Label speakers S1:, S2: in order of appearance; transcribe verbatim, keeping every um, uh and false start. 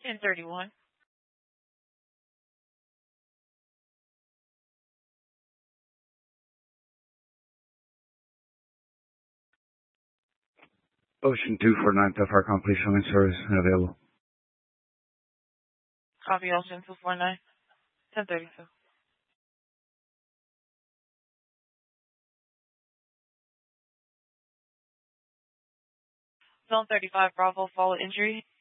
S1: ten thirty-one.
S2: Ocean two four nine, F R complete showing service available.
S1: Copy Ocean two four nine. ten thirty-two. Zone thirty-five, Bravo, follow injury.